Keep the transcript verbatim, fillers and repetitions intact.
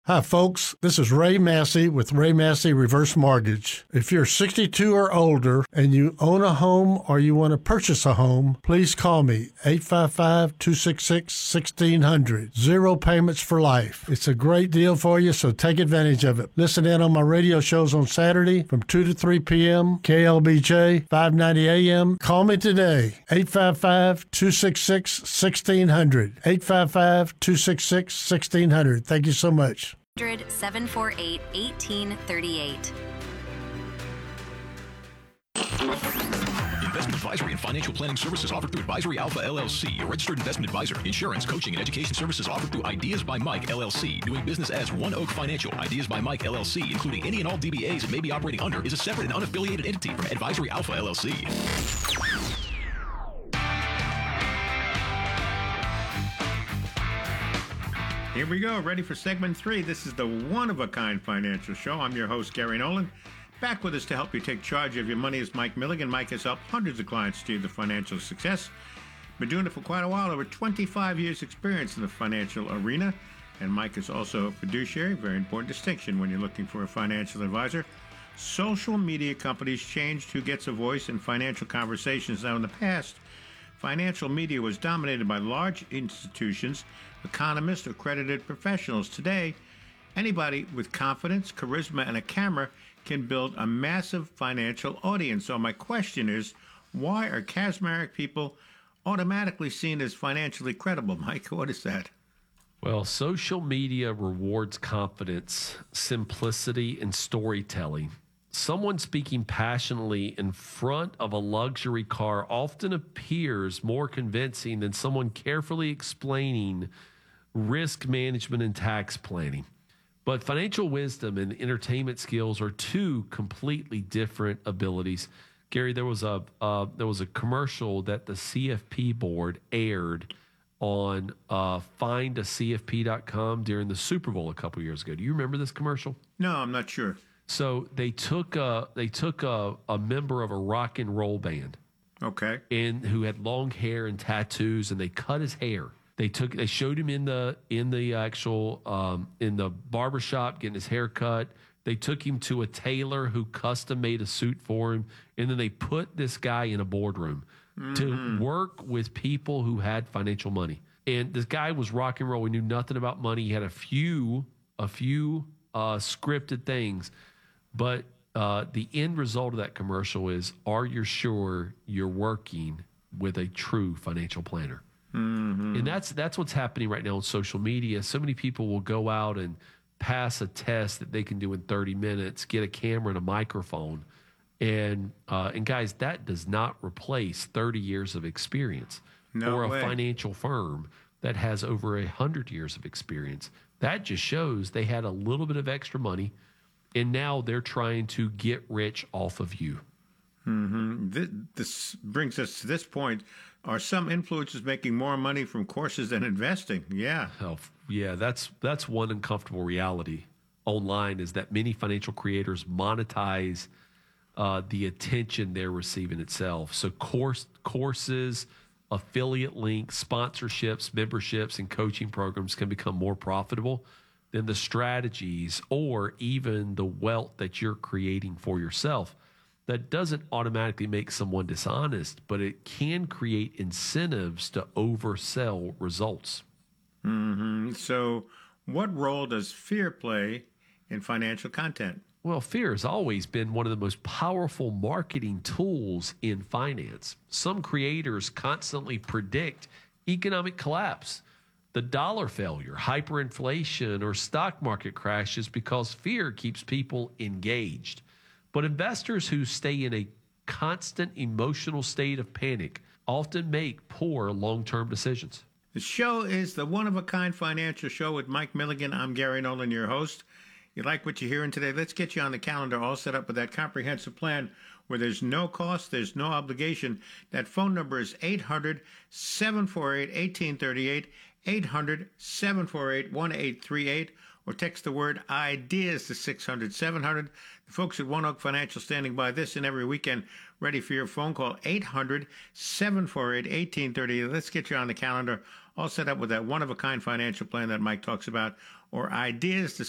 Hi, folks. This is Ray Massey with Ray Massey Reverse Mortgage. If you're sixty-two or older and you own a home or you want to purchase a home, please call me, eight five five, two six six, one six zero zero. Zero payments for life. It's a great deal for you, so take advantage of it. Listen in on my radio shows on Saturday from two to three p.m., K L B J, five ninety A M. Call me today, eight five five, two six six, one six zero zero. eight five five, two six six, one six zero zero. Thank you so much. seven four eight, one eight three eight. Investment advisory and financial planning services offered through Advisory Alpha L L C, a registered investment advisor. Insurance, coaching, and education services offered through Ideas by Mike L L C. Doing business as One Oak Financial. Ideas by Mike L L C, including any and all D B As it may be operating under, is a separate and unaffiliated entity from Advisory Alpha L L C. Here we go, ready for segment three. This is the one-of-a-kind financial show. I'm your host, Gary Nolan. Back with us to help you take charge of your money is Mike Milligan. Mike has helped hundreds of clients achieve the financial success. Been doing it for quite a while, over twenty-five years experience in the financial arena. And Mike is also a fiduciary, very important distinction when you're looking for a financial advisor. Social media companies changed who gets a voice in financial conversations. Now, in the past, financial media was dominated by large institutions, economists, or accredited professionals. Today, anybody with confidence, charisma, and a camera can build a massive financial audience. So my question is, why are charismatic people automatically seen as financially credible? Mike, what is that? Well, social media rewards confidence, simplicity, and storytelling. Someone speaking passionately in front of a luxury car often appears more convincing than someone carefully explaining risk management and tax planning. But financial wisdom and entertainment skills are two completely different abilities. Gary, there was a uh, there was a commercial that the C F P board aired on uh, find a C F P dot com during the Super Bowl a couple years ago. Do you remember this commercial? No, I'm not sure. So they took a they took a, a member of a rock and roll band, okay, and who had long hair and tattoos, and they cut his hair. They took they showed him in the in the actual um, in the barbershop getting his hair cut. They took him to a tailor who custom made a suit for him, and then they put this guy in a boardroom mm-hmm. to work with people who had financial money. And this guy was rock and roll. He knew nothing about money. He had a few a few uh, scripted things. But uh, the end result of that commercial is, are you sure you're working with a true financial planner? Mm-hmm. And that's that's what's happening right now on social media. So many people will go out and pass a test that they can do in thirty minutes, get a camera and a microphone. And, uh, and guys, that does not replace thirty years of experience no or a way. financial firm that has over one hundred years of experience. That just shows they had a little bit of extra money, and now they're trying to get rich off of you. Mm-hmm. This, this brings us to this point. Are some influencers making more money from courses than investing? Yeah. Oh, yeah, that's that's one uncomfortable reality online, is that many financial creators monetize uh, the attention they're receiving itself. So course courses, affiliate links, sponsorships, memberships, and coaching programs can become more profitable than the strategies or even the wealth that you're creating for yourself. That doesn't automatically make someone dishonest, but it can create incentives to oversell results. Mm-hmm. So what role does fear play in financial content? Well, fear has always been one of the most powerful marketing tools in finance. Some creators constantly predict economic collapse, the dollar failure, hyperinflation, or stock market crashes because fear keeps people engaged. But investors who stay in a constant emotional state of panic often make poor long-term decisions. The show is the one-of-a-kind financial show with Mike Milligan. I'm Gary Nolan, your host. You like what you're hearing today? Let's get you on the calendar all set up with that comprehensive plan where there's no cost, there's no obligation. That phone number is eight hundred, seven four eight, one eight three eight, eight hundred, seven four eight, one eight three eight, or text the word IDEAS to six hundred, seven hundred. The folks at One Oak Financial standing by this and every weekend, ready for your phone call, eight hundred, seven four eight, one eight three eight. Let's get you on the calendar, all set up with that one-of-a-kind financial plan that Mike talks about, or IDEAS to